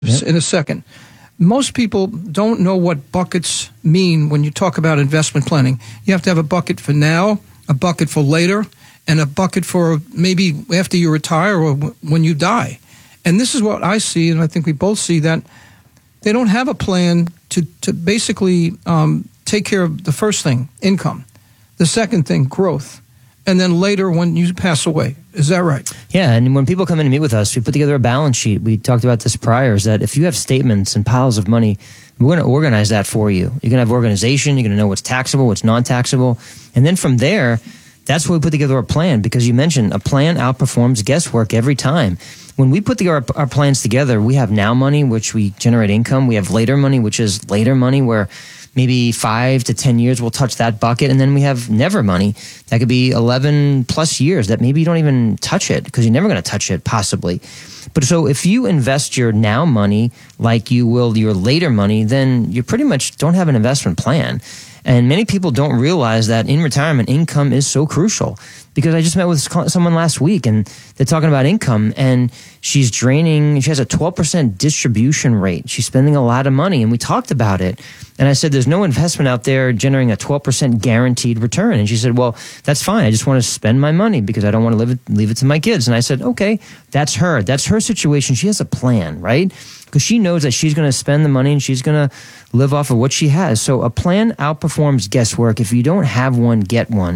in a second. Most people don't know what buckets mean when you talk about investment planning. You have to have a bucket for now, a bucket for later, and a bucket for maybe after you retire or when you die. And this is what I see, and I think we both see, that they don't have a plan to basically take care of the first thing, income. The second thing, growth. And then later when you pass away. Is that right? Yeah, and when people come in and meet with us, we put together a balance sheet. We talked about this prior, is that if you have statements and piles of money, we're going to organize that for you. You're going to have organization. You're going to know what's taxable, what's non-taxable. And then from there, that's where we put together a plan, because you mentioned a plan outperforms guesswork every time. When we put our plans together, we have now money, which we generate income. We have later money, which is later money, where maybe 5 to 10 years we'll touch that bucket. And then we have never money. That could be 11 plus years that maybe you don't even touch it, because you're never going to touch it, possibly. But so if you invest your now money like you will your later money, then you pretty much don't have an investment plan. And many people don't realize that in retirement, income is so crucial. Because I just met with someone last week, and they're talking about income, and she has a 12% distribution rate. She's spending a lot of money, and we talked about it. And I said, there's no investment out there generating a 12% guaranteed return. And she said, well, that's fine. I just want to spend my money because I don't want to leave it to my kids. And I said, okay, that's her. That's her situation. She has a plan, right? Because she knows that she's going to spend the money and she's going to live off of what she has. So a plan outperforms guesswork. If you don't have one, get one.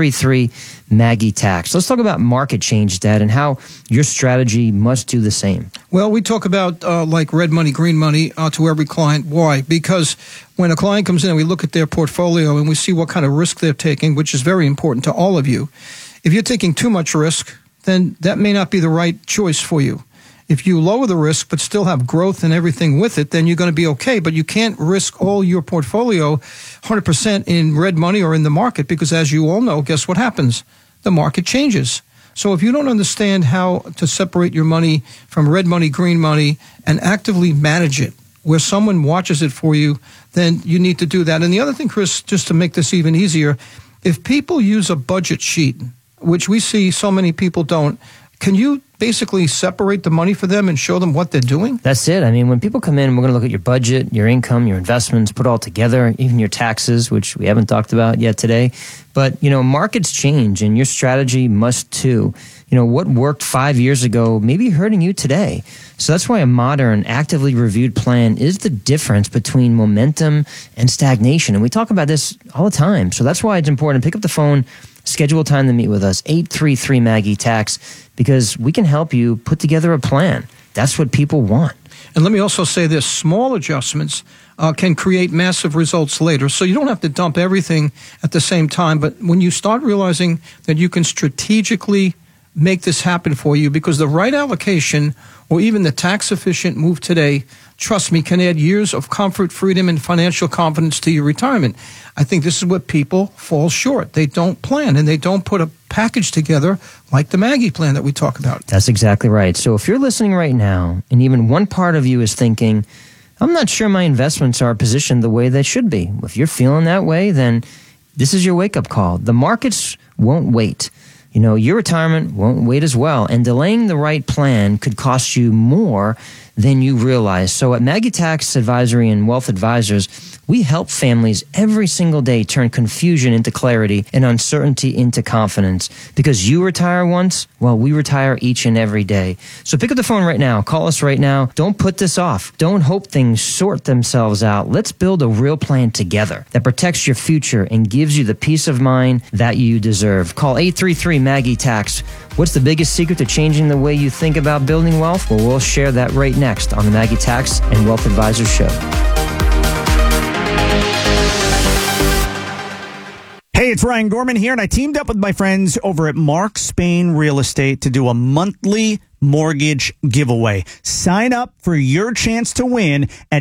833-MAGGIE-TAX. Let's talk about market change, Dad, and how your strategy must do the same. Well, we talk about like red money, green money to every client. Why? Because when a client comes in and we look at their portfolio and we see what kind of risk they're taking, which is very important to all of you. If you're taking too much risk, then that may not be the right choice for you. If you lower the risk but still have growth and everything with it, then you're going to be okay. But you can't risk all your portfolio 100% in red money or in the market, because as you all know, guess what happens? The market changes. So if you don't understand how to separate your money from red money, green money, and actively manage it, where someone watches it for you, then you need to do that. And the other thing, Chris, just to make this even easier, if people use a budget sheet, which we see so many people don't, can you basically separate the money for them and show them what they're doing? That's it. I mean, when people come in, we're going to look at your budget, your income, your investments, put it all together, even your taxes, which we haven't talked about yet today. But, markets change and your strategy must too. What worked 5 years ago may be hurting you today. So that's why a modern, actively reviewed plan is the difference between momentum and stagnation. And we talk about this all the time. So that's why it's important to pick up the phone, schedule time to meet with us, 833-MAGGIE-TAX, because we can help you put together a plan. That's what people want. And let me also say this, small adjustments can create massive results later. So you don't have to dump everything at the same time. But when you start realizing that you can strategically make this happen for you, because the right allocation or even the tax-efficient move today, trust me, can add years of comfort, freedom, and financial confidence to your retirement. I think this is what people fall short. They don't plan, and they don't put a package together like the Maggie plan that we talk about. That's exactly right. So if you're listening right now, and even one part of you is thinking, I'm not sure my investments are positioned the way they should be. If you're feeling that way, then this is your wake-up call. The markets won't wait. Your retirement won't wait as well. And delaying the right plan could cost you more than you realize. So at Maggie Tax Advisory and Wealth Advisors, we help families every single day turn confusion into clarity and uncertainty into confidence. Because you retire once, well, we retire each and every day. So pick up the phone right now. Call us right now. Don't put this off. Don't hope things sort themselves out. Let's build a real plan together that protects your future and gives you the peace of mind that you deserve. Call 833-MAGGIE-TAX. What's the biggest secret to changing the way you think about building wealth? Well, we'll share that right next on the Maggie Tax and Wealth Advisors Show. Hey, it's Ryan Gorman here, and I teamed up with my friends over at Mark Spain Real Estate to do a monthly mortgage giveaway. Sign up for your chance to win at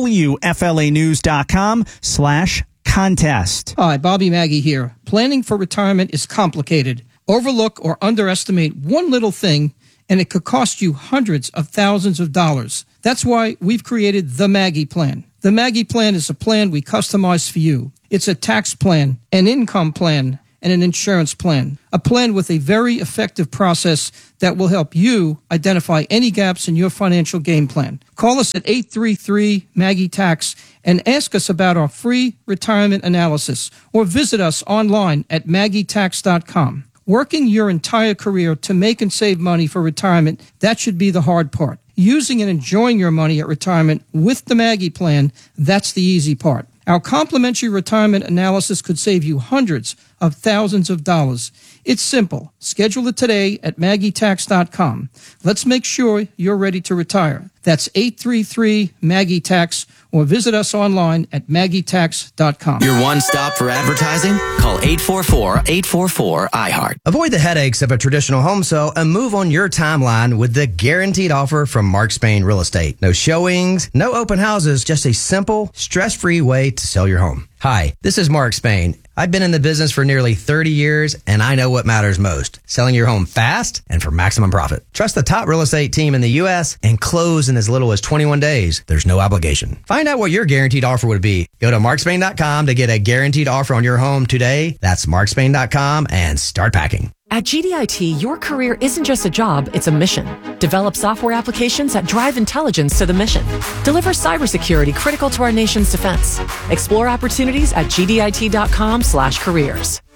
WFLAnews.com/contest. Hi, Bobby Maggie here. Planning for retirement is complicated. Overlook or underestimate one little thing, and it could cost you hundreds of thousands of dollars. That's why we've created the Maggie Plan. The Maggie Plan is a plan we customize for you. It's a tax plan, an income plan, and an insurance plan. A plan with a very effective process that will help you identify any gaps in your financial game plan. Call us at 833-MAGGIE-TAX and ask us about our free retirement analysis, or visit us online at MAGGIETax.com. Working your entire career to make and save money for retirement, that should be the hard part. Using and enjoying your money at retirement with the Maggie plan, that's the easy part. Our complimentary retirement analysis could save you hundreds of thousands of dollars. It's simple. Schedule it today at MaggieTax.com. Let's make sure you're ready to retire. That's 833-MAGGIE-TAX, or visit us online at MaggieTax.com. Your one stop for advertising? Call 844-844-iHeart. Avoid the headaches of a traditional home sale and move on your timeline with the guaranteed offer from Mark Spain Real Estate. No showings, no open houses, just a simple, stress-free way to sell your home. Hi, this is Mark Spain. I've been in the business for nearly 30 years, and I know what matters most: selling your home fast and for maximum profit. Trust the top real estate team in the U.S. and close in as little as 21 days. There's no obligation. Find out what your guaranteed offer would be. Go to markspain.com to get a guaranteed offer on your home today. That's markspain.com and start packing. At GDIT, your career isn't just a job, it's a mission. Develop software applications that drive intelligence to the mission. Deliver cybersecurity critical to our nation's defense. Explore opportunities at gdit.com/careers.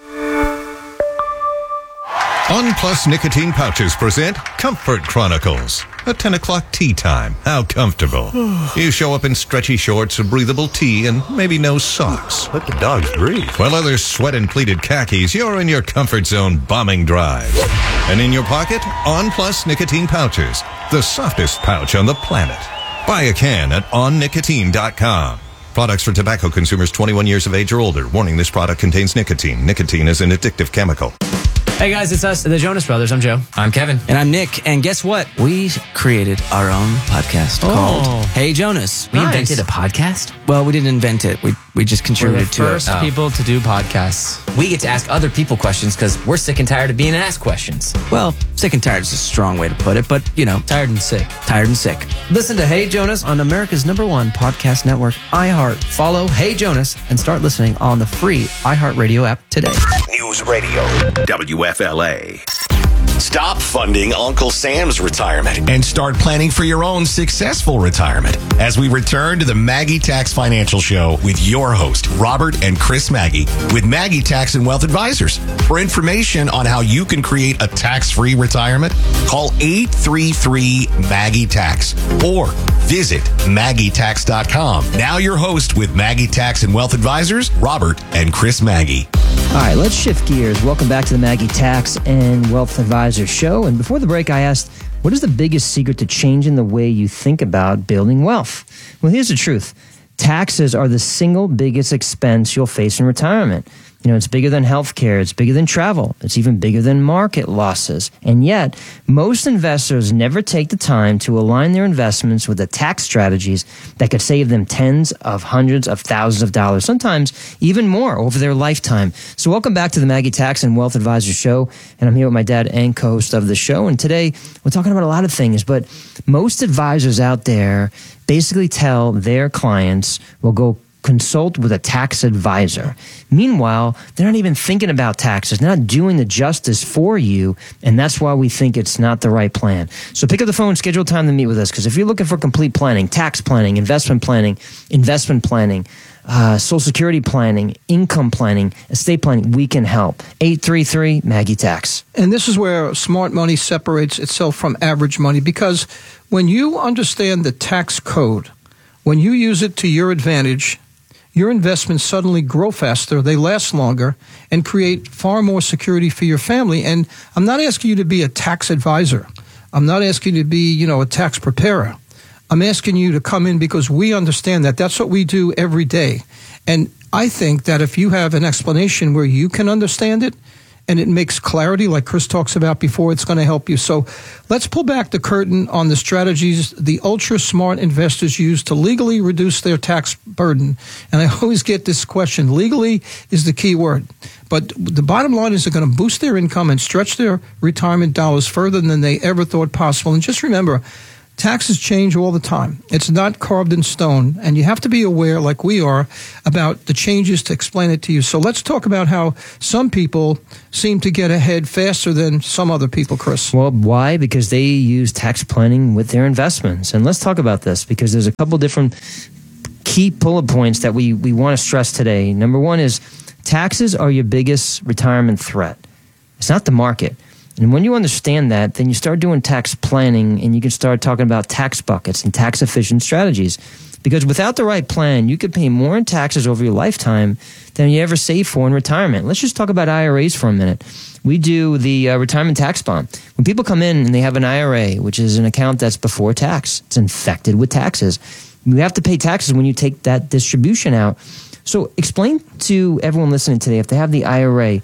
On Plus Nicotine Pouches present Comfort Chronicles. A 10 o'clock tea time. How comfortable. You show up in stretchy shorts, a breathable tee, and maybe no socks. Let the dogs breathe. While others sweat in pleated khakis, you're in your comfort zone bombing drive. And in your pocket, On Plus Nicotine Pouches. The softest pouch on the planet. Buy a can at onnicotine.com. Products for tobacco consumers 21 years of age or older. Warning, this product contains nicotine. Nicotine is an addictive chemical. Hey guys, it's us, the Jonas Brothers. I'm Joe. I'm Kevin. And I'm Nick. And guess what? We created our own podcast called Hey Jonas. We invented a podcast? Well, we didn't invent it. We just contributed to it. We're the first people to do podcasts. We get to ask other people questions because we're sick and tired of being asked questions. Well, sick and tired is a strong way to put it, but, you know. Tired and sick. Tired and sick. Listen to Hey Jonas on America's #1 podcast network, iHeart. Follow Hey Jonas and start listening on the free iHeartRadio app today. News Radio, WFLA. Stop funding Uncle Sam's retirement and start planning for your own successful retirement as we return to the Maggie Tax Financial Show with your host, Robert and Chris Maggie, with Maggie Tax and Wealth Advisors. For information on how you can create a tax-free retirement, call 833-MAGGIE-TAX or visit MaggieTax.com. Now your host with Maggie Tax and Wealth Advisors, Robert and Chris Maggie. All right, let's shift gears. Welcome back to the Maggie Tax and Wealth Advisors Show. And before the break, I asked, what is the biggest secret to changing the way you think about building wealth? Well, here's the truth. Taxes are the single biggest expense you'll face in retirement. You know, it's bigger than healthcare. It's bigger than travel. It's even bigger than market losses. And yet, most investors never take the time to align their investments with the tax strategies that could save them tens of hundreds of thousands of dollars, sometimes even more over their lifetime. So welcome back to the Maggie Tax and Wealth Advisors Show. And I'm here with my dad and co-host of the show. And today, we're talking about a lot of things, but most advisors out there basically tell their clients, well, go consult with a tax advisor. Meanwhile, they're not even thinking about taxes. They're not doing the justice for you, and that's why we think it's not the right plan. So pick up the phone, schedule time to meet with us, because if you're looking for complete planning, tax planning, investment planning, Social Security planning, income planning, estate planning, we can help. 833-MAGGIE-TAX. And this is where smart money separates itself from average money, because when you understand the tax code, when you use it to your advantage, your investments suddenly grow faster, they last longer, and create far more security for your family. And I'm not asking you to be a tax advisor. I'm not asking you to be, a tax preparer. I'm asking you to come in because we understand that. That's what we do every day. And I think that if you have an explanation where you can understand it, and it makes clarity, like Chris talks about before, it's going to help you. So let's pull back the curtain on the strategies the ultra-smart investors use to legally reduce their tax burden. And I always get this question. Legally is the key word. But the bottom line is they're going to boost their income and stretch their retirement dollars further than they ever thought possible. And just remember, taxes change all the time. It's not carved in stone, and you have to be aware, like we are, about the changes to explain it to you. So let's talk about how some people seem to get ahead faster than some other people, Chris. Well, why? Because they use tax planning with their investments. And let's talk about this, because there's a couple different key bullet points that we want to stress today. Number one is taxes are your biggest retirement threat. It's not the market. And when you understand that, then you start doing tax planning, and you can start talking about tax buckets and tax efficient strategies. Because without the right plan, you could pay more in taxes over your lifetime than you ever save for in retirement. Let's just talk about IRAs for a minute. We do the retirement tax bond. When people come in and they have an IRA, which is an account that's before tax, it's infected with taxes. You have to pay taxes when you take that distribution out. So explain to everyone listening today, if they have the IRA,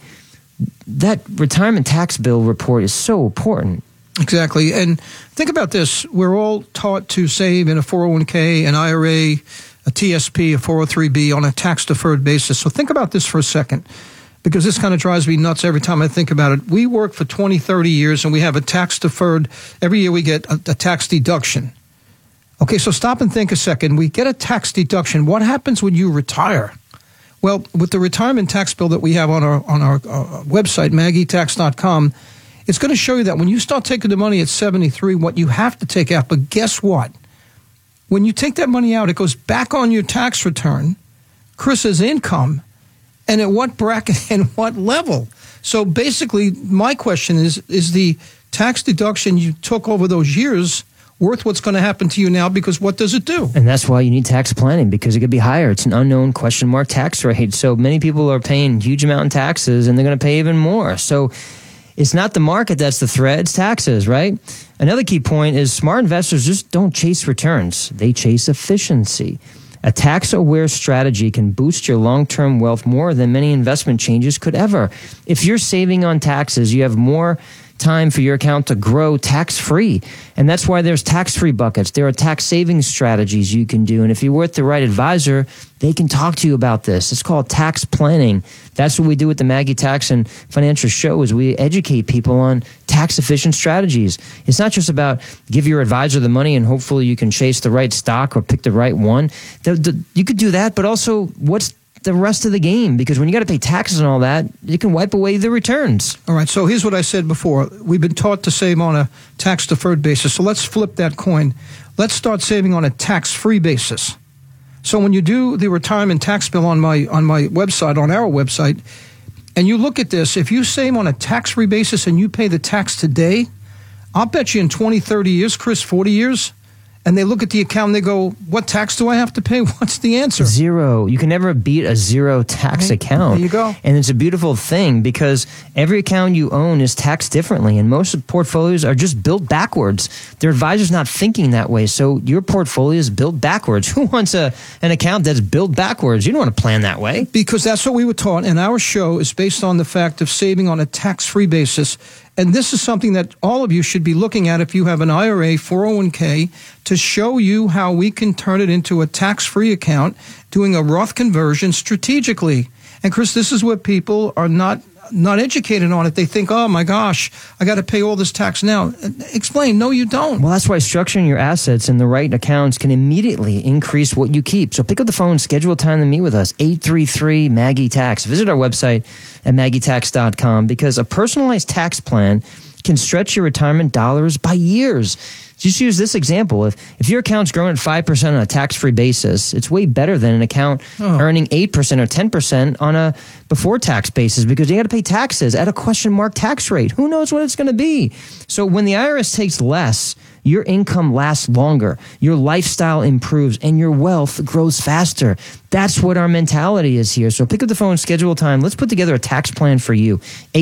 that retirement tax bill report is so important. Exactly. And think about this. We're all taught to save in a 401k, an IRA, a TSP, a 403b on a tax-deferred basis. So think about this for a second, because this kind of drives me nuts every time I think about it. We work for 20, 30 years, and we have a tax-deferred. Every year we get a tax deduction. Okay, so stop and think a second. We get a tax deduction. What happens when you retire? Well, with the retirement tax bill that we have on our website, MaggieTax.com, it's going to show you that when you start taking the money at 73, what you have to take out. But guess what? When you take that money out, it goes back on your tax return, Chris's income, and at what bracket and what level. So basically, my question is the tax deduction you took over those years worth what's going to happen to you now? Because what does it do? And that's why you need tax planning, because it could be higher. It's an unknown question mark tax rate. So many people are paying huge amount in taxes, and they're going to pay even more. So it's not the market that's the threat, it's taxes, right? Another key point is smart investors just don't chase returns. They chase efficiency. A tax-aware strategy can boost your long-term wealth more than many investment changes could ever. If you're saving on taxes, you have more time for your account to grow tax-free. And that's why there's tax-free buckets. There are tax savings strategies you can do. And if you're with the right advisor, they can talk to you about this. It's called tax planning. That's what we do with the Maggie Tax and Financial Show, is we educate people on tax-efficient strategies. It's not just about give your advisor the money and hopefully you can chase the right stock or pick the right one. You could do that, but also what's the rest of the game? Because when you got to pay taxes and all that, you can wipe away the returns. All right, so here's what I said before. We've been taught to save on a tax-deferred basis, so let's flip that coin. Let's start saving on a tax-free basis. So when you do the retirement tax bill on my website, on our website, and you look at this, if you save on a tax-free basis and you pay the tax today, I'll bet you in 20, 30 years, Chris, 40 years, and they look at the account and they go, what tax do I have to pay? What's the answer? Zero. You can never beat a zero tax account. There you go. And it's a beautiful thing because every account you own is taxed differently, and most portfolios are just built backwards. Their advisor's not thinking that way, so your portfolio is built backwards. Who wants an account that's built backwards? You don't want to plan that way. Because that's what we were taught, and our show is based on the fact of saving on a tax-free basis. And this is something that all of you should be looking at if you have an IRA, 401k, to show you how we can turn it into a tax-free account, doing a Roth conversion strategically. And Chris, this is what people are not educated on it. They think, oh my gosh, I got to pay all this tax now. Explain. No, you don't. Well, that's why structuring your assets in the right accounts can immediately increase what you keep. So pick up the phone, schedule a time to meet with us, 833-MAGGIE-TAX. Visit our website at MaggieTax.com, because a personalized tax plan can stretch your retirement dollars by years. Just use this example. If your account's growing at 5% on a tax-free basis, it's way better than an account earning 8% or 10% on a before-tax basis, because you got to pay taxes at a question mark tax rate. Who knows what it's going to be? So when the IRS takes less, your income lasts longer, your lifestyle improves, and your wealth grows faster. That's what our mentality is here. So pick up the phone, schedule a time. Let's put together a tax plan for you.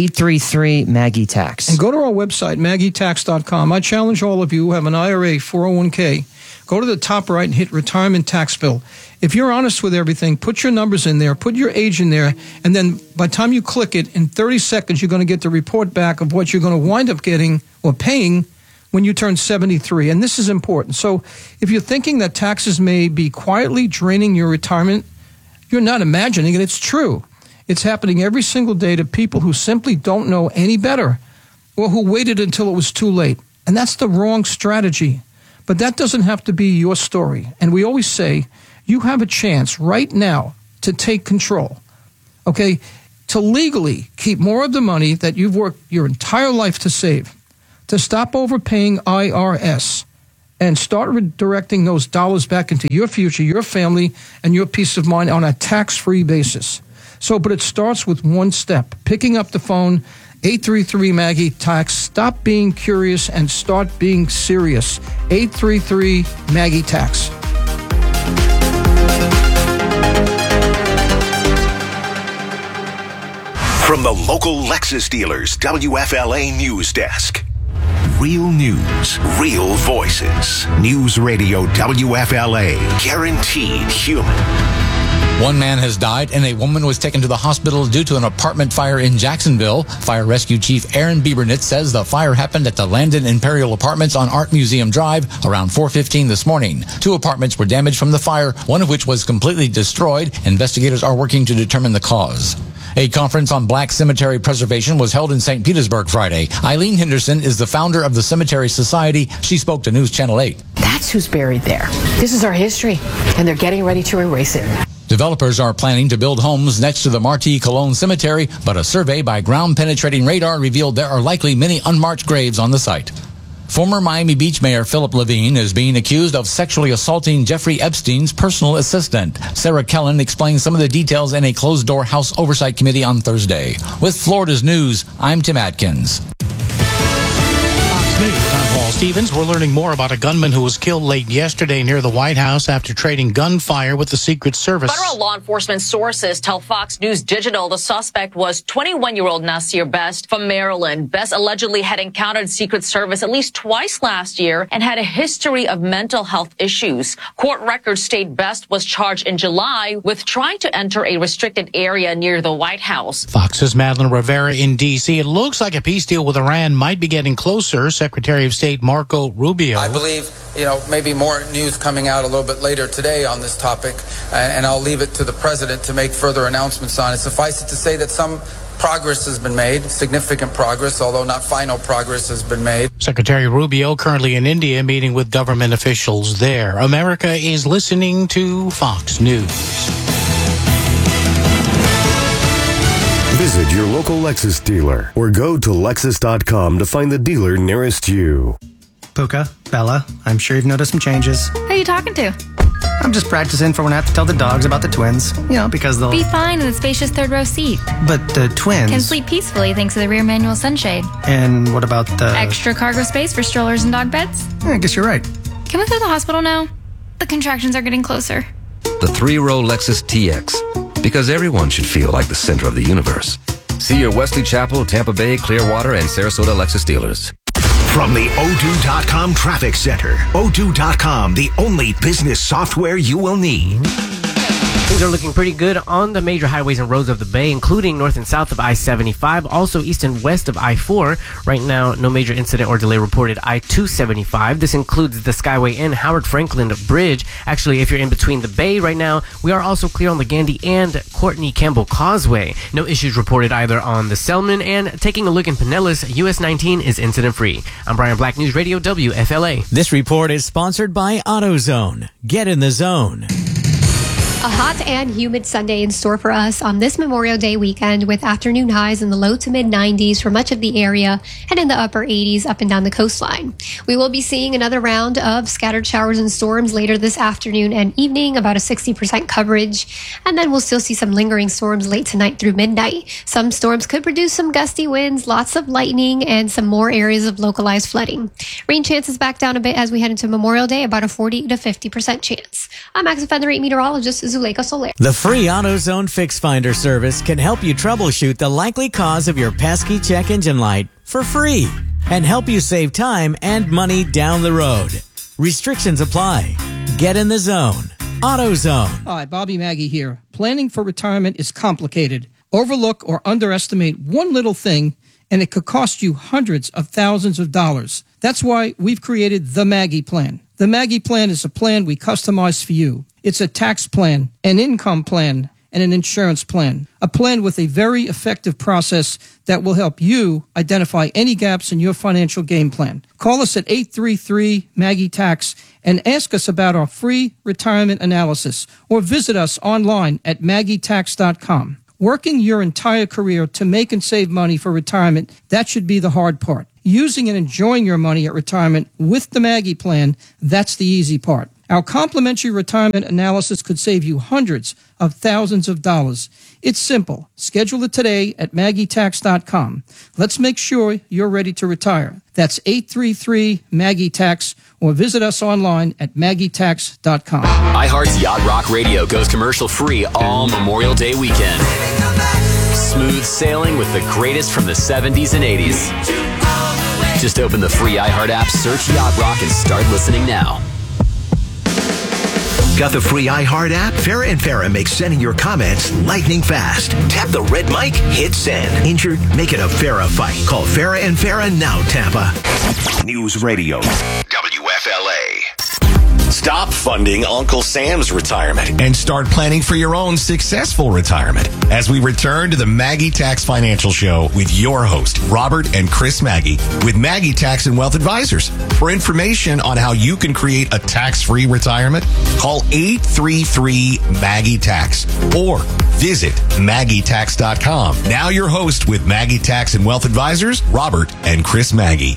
833-MAGGIE-TAX. And go to our website, MaggieTax.com. I challenge all of you who have an IRA, 401k, go to the top right and hit retirement tax bill. If you're honest with everything, put your numbers in there, put your age in there, and then by the time you click it, in 30 seconds, you're going to get the report back of what you're going to wind up getting or paying when you turn 73. And this is important. So if you're thinking that taxes may be quietly draining your retirement, you're not imagining it. It's true. It's happening every single day to people who simply don't know any better, or who waited until it was too late. And that's the wrong strategy. But that doesn't have to be your story. And we always say, you have a chance right now to take control, okay, to legally keep more of the money that you've worked your entire life to save, to stop overpaying IRS, and start redirecting those dollars back into your future, your family, and your peace of mind on a tax-free basis. So, but it starts with one step, picking up the phone, 833-MAGGIE-TAX. Stop being curious and start being serious. 833-MAGGIE-TAX. From the local Lexus dealers, WFLA News Desk. Real news, real voices. News Radio WFLA. Guaranteed human. One man has died and a woman was taken to the hospital due to an apartment fire in Jacksonville. Fire Rescue Chief Aaron Biebernitz says the fire happened at the Landon Imperial Apartments on Art Museum Drive around 4:15 this morning. 2 apartments were damaged from the fire, one of which was completely destroyed. Investigators are working to determine the cause. A conference on black cemetery preservation was held in St. Petersburg Friday. Eileen Henderson is the founder of the Cemetery Society. She spoke to News Channel 8. That's who's buried there. This is our history, and they're getting ready to erase it. Developers are planning to build homes next to the Marty Cologne Cemetery, but a survey by ground-penetrating radar revealed there are likely many unmarked graves on the site. Former Miami Beach Mayor Philip Levine is being accused of sexually assaulting Jeffrey Epstein's personal assistant. Sarah Kellen explained some of the details in a closed-door House Oversight Committee on Thursday. With Florida's News, I'm Tim Atkins. I'm Paul Stevens. We're learning more about a gunman who was killed late yesterday near the White House after trading gunfire with the Secret Service. Federal law enforcement sources tell Fox News Digital the suspect was 21-year-old Nasir Best from Maryland. Best allegedly had encountered Secret Service at least twice last year and had a history of mental health issues. Court records state Best was charged in July with trying to enter a restricted area near the White House. Fox's Madeline Rivera in D.C. It looks like a peace deal with Iran might be getting closer. Secretary of State Marco Rubio. I believe, maybe more news coming out a little bit later today on this topic, and I'll leave it to the president to make further announcements on it. Suffice it to say that some progress has been made, significant progress, although not final progress has been made. Secretary Rubio currently in India meeting with government officials there. America is listening to Fox News. Visit your local Lexus dealer or go to Lexus.com to find the dealer nearest you. Puka, Bella, I'm sure you've noticed some changes. Who are you talking to? I'm just practicing for when I have to tell the dogs about the twins. Because they'll be fine in the spacious third row seat. But the twins can sleep peacefully thanks to the rear manual sunshade. And what about the extra cargo space for strollers and dog beds? I guess you're right. Can we go to the hospital now? The contractions are getting closer. The 3-row Lexus TX. Because everyone should feel like the center of the universe. See your Wesley Chapel, Tampa Bay, Clearwater, and Sarasota Lexus dealers. From the O2.com Traffic Center. O2.com, the only business software you will need. Things are looking pretty good on the major highways and roads of the Bay, including north and south of I-75, also east and west of I-4. Right now, no major incident or delay reported I-275. This includes the Skyway and Howard Franklin Bridge. Actually, if you're in between the Bay right now, we are also clear on the Gandy and Courtney Campbell Causeway. No issues reported either on the Selman, and taking a look in Pinellas, US 19 is incident-free. I'm Brian Black, News Radio WFLA. This report is sponsored by AutoZone. Get in the zone. A hot and humid Sunday in store for us on this Memorial Day weekend, with afternoon highs in the low to mid 90s for much of the area and in the upper 80s up and down the coastline. We will be seeing another round of scattered showers and storms later this afternoon and evening, about a 60% coverage, and then we'll still see some lingering storms late tonight through midnight. Some storms could produce some gusty winds, lots of lightning, and some more areas of localized flooding. Rain chances back down a bit as we head into Memorial Day, about a 40 to 50% chance. I'm Max Offender 8 meteorologist Zuleika Soler. The free AutoZone Fix Finder service can help you troubleshoot the likely cause of your pesky check engine light for free and help you save time and money down the road. Restrictions apply. Get in the zone. AutoZone. Hi, Bobby Maggie here. Planning for retirement is complicated. Overlook or underestimate one little thing, and it could cost you hundreds of thousands of dollars. That's why we've created the Maggie Plan. The Maggie Plan is a plan we customize for you. It's a tax plan, an income plan, and an insurance plan. A plan with a very effective process that will help you identify any gaps in your financial game plan. Call us at 833-MAGGIE-TAX and ask us about our free retirement analysis, or visit us online at MaggieTax.com. Working your entire career to make and save money for retirement, that should be the hard part. Using and enjoying your money at retirement with the Maggie plan, that's the easy part. Our complimentary retirement analysis could save you hundreds of thousands of dollars. It's simple. Schedule it today at MaggieTax.com. Let's make sure you're ready to retire. That's 833-MAGGIE-TAX, or visit us online at MaggieTax.com. iHeart's Yacht Rock Radio goes commercial free all Memorial Day weekend. Smooth sailing with the greatest from the 70s and 80s. Just open the free iHeart app, search Yacht Rock, and start listening now. Got the free iHeart app? Farrah and Farrah makes sending your comments lightning fast. Tap the red mic, hit send. Injured? Make it a Farrah fight. Call Farrah and Farrah now, Tampa. News Radio, WFLA. Stop funding Uncle Sam's retirement and start planning for your own successful retirement as we return to the Maggie Tax Financial Show with your host, Robert and Chris Maggie, with Maggie Tax and Wealth Advisors. For information on how you can create a tax-free retirement, call 833-MAGGIE-TAX or visit MaggieTax.com. Now your host with Maggie Tax and Wealth Advisors, Robert and Chris Maggie.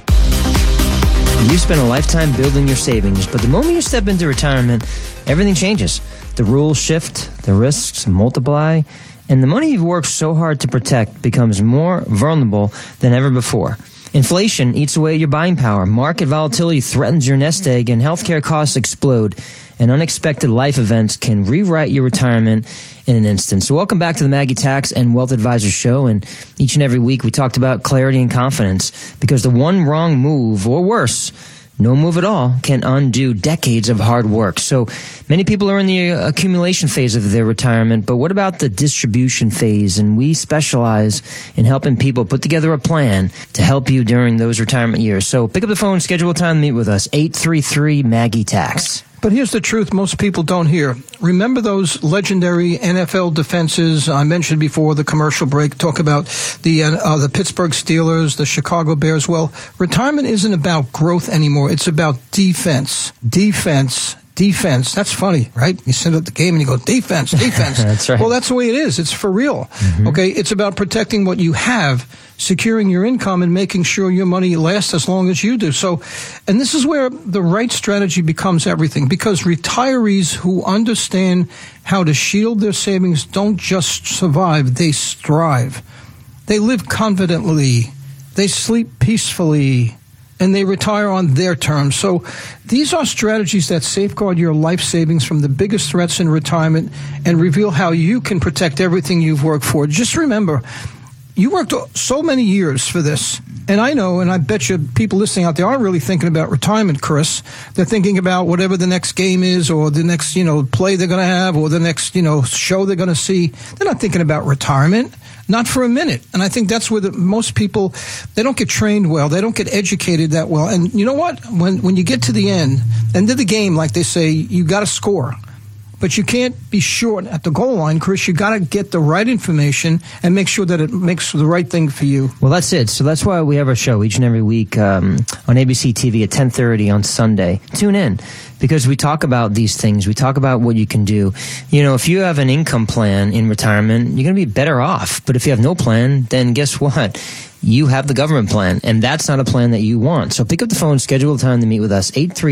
You spend a lifetime building your savings, but the moment you step into retirement, everything changes. The rules shift, the risks multiply, and the money you've worked so hard to protect becomes more vulnerable than ever before. Inflation eats away your buying power, market volatility threatens your nest egg, and healthcare costs explode, and unexpected life events can rewrite your retirement in an instant. So welcome back to the Maggie Tax and Wealth Advisors Show, and each and every week we talked about clarity and confidence, because the one wrong move, or worse, no move at all, can undo decades of hard work. So many people are in the accumulation phase of their retirement, but what about the distribution phase? And we specialize in helping people put together a plan to help you during those retirement years. So pick up the phone, schedule a time to meet with us, 833-MAGGIE-TAX. But here's the truth most people don't hear. Remember those legendary NFL defenses I mentioned before the commercial break? Talk about the Pittsburgh Steelers, the Chicago Bears. Well, retirement isn't about growth anymore. It's about defense. Defense. That's funny, right? You sit at the game and you go, defense. That's right. Well, that's the way it is. It's for real. Mm-hmm. Okay? It's about protecting what you have, securing your income, and making sure your money lasts as long as you do. So, and this is where the right strategy becomes everything, because retirees who understand how to shield their savings don't just survive, they strive. They live confidently. They sleep peacefully. And they retire on their terms. So these are strategies that safeguard your life savings from the biggest threats in retirement and reveal how you can protect everything you've worked for. Just remember, you worked so many years for this. And I know, and I bet you people listening out there aren't really thinking about retirement, Chris. They're thinking about whatever the next game is, or the next, play they're going to have, or the next, show they're going to see. They're not thinking about retirement. Not for a minute. And I think that's where most people, they don't get trained well. They don't get educated that well. And you know what? When you get to the end of the game, like they say, you got to score. But you can't be short at the goal line, Chris. You got to get the right information and make sure that it makes the right thing for you. Well, that's it. So that's why we have our show each and every week on ABC TV at 10:30 on Sunday. Tune in, because we talk about these things. We talk about what you can do. If you have an income plan in retirement, you're going to be better off. But if you have no plan, then guess what? You have the government plan, and that's not a plan that you want. So pick up the phone, schedule a time to meet with us,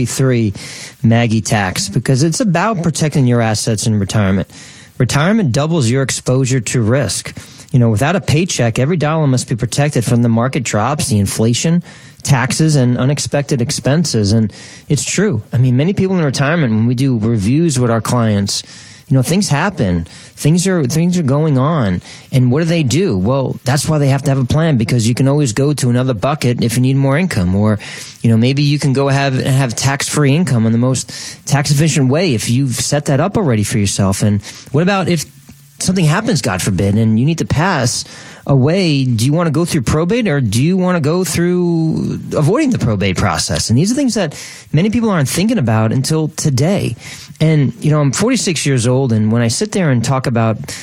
833-MAGGIE-TAX, because it's about protecting your assets in retirement. Retirement doubles your exposure to risk. Without a paycheck, every dollar must be protected from the market drops, the inflation, taxes, and unexpected expenses. And it's true. Many people in retirement, when we do reviews with our clients, things happen. Things are going on. And what do? Well, that's why they have to have a plan, because you can always go to another bucket if you need more income. Or, maybe you can go have tax-free income in the most tax-efficient way if you've set that up already for yourself. And what about if something happens, God forbid, and you need to pass away? Do you want to go through probate, or do you want to go through avoiding the probate process? And these are things that many people aren't thinking about until today. And, I'm 46 years old, and when I sit there and talk about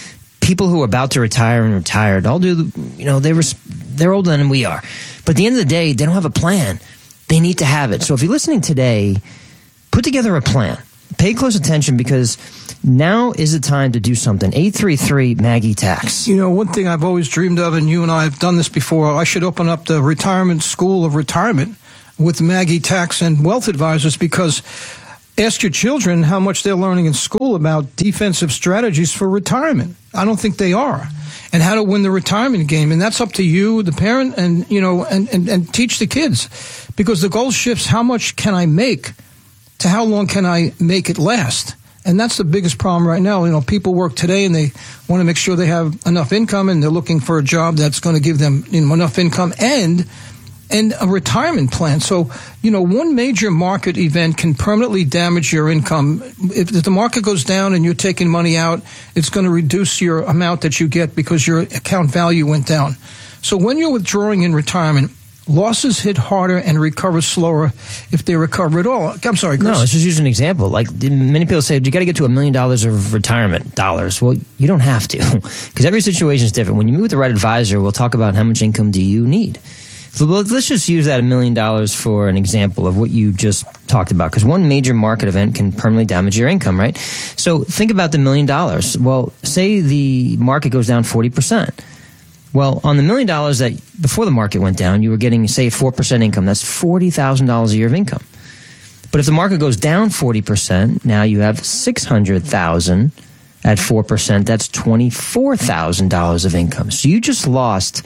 people who are about to retire and retired all do, they're older than we are. But at the end of the day, they don't have a plan. They need to have it. So if you're listening today, put together a plan. Pay close attention because now is the time to do something. 833-MAGGIE-TAX. One thing I've always dreamed of, and you and I have done this before, I should open up the Retirement School of Retirement with Maggie Tax and Wealth Advisors, because ask your children how much they're learning in school about defensive strategies for retirement. I don't think they are. And how to win the retirement game. And that's up to you, the parent, and teach the kids. Because the goal shifts, how much can I make to how long can I make it last? And that's the biggest problem right now. People work today and they want to make sure they have enough income, and they're looking for a job that's going to give them enough income and a retirement plan. So, one major market event can permanently damage your income. If the market goes down and you're taking money out, it's going to reduce your amount that you get because your account value went down. So when you're withdrawing in retirement, losses hit harder and recover slower if they recover at all. I'm sorry, Chris. No, let's just use an example. Like many people say, you got to get to $1 million of retirement dollars. Well, you don't have to, because every situation is different. When you meet with the right advisor, we'll talk about how much income do you need. So let's just use that $1 million for an example of what you just talked about, because one major market event can permanently damage your income, right? So think about the $1 million. Well, say the market goes down 40%. Well, on the $1 million that before the market went down, you were getting, say, 4% income. That's $40,000 a year of income. But if the market goes down 40%, now you have $600,000 at 4%. That's $24,000 of income. So you just lost